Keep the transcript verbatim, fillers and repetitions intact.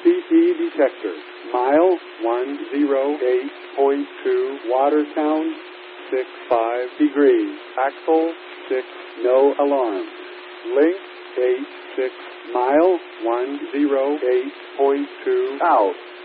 C P detector. Mile one oh eight point two. Water sound six five degrees. Axle six. No alarm. Link eight six. Mile one oh eight point two. Out.